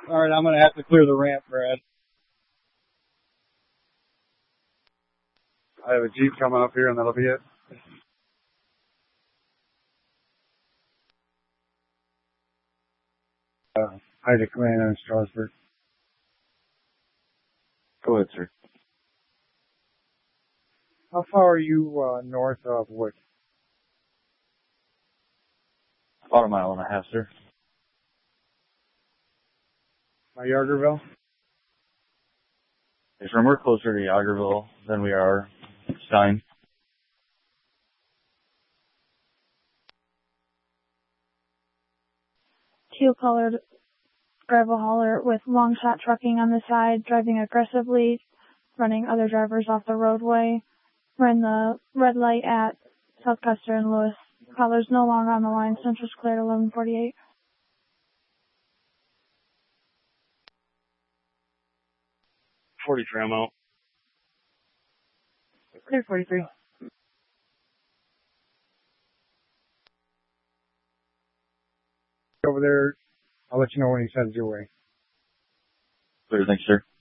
All right, I'm going to have to clear the ramp, Brad. I have a Jeep coming up here, and that'll be it. Hi to Commander in Strasburg. Go ahead, sir. How far are you north of Wood? About a mile and a half, sir. By Yargerville? Yes, sir. We're closer to Yargerville than we are Stein. Teal-colored gravel hauler with long shot trucking on the side, driving aggressively, running other drivers off the roadway. We're in the red light at South Custer and Lewis. Caller's no longer on the line. Central's cleared 1148. 43, I'm out. Clear 43. Over there, I'll let you know when he sends your way. Clear, thanks, sir.